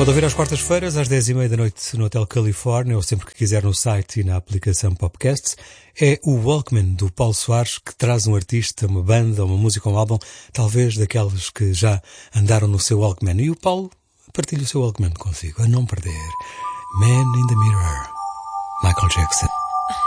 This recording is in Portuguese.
Pode ouvir às quartas-feiras, às 10h30 da noite, no Hotel Califórnia, ou sempre que quiser no site e na aplicação Popcasts. É o Walkman, do Paulo Soares, que traz um artista, uma banda, uma música, um álbum, talvez daquelas que já andaram no seu Walkman. E o Paulo partilha o seu Walkman consigo, a não perder. Man in the Mirror, Michael Jackson.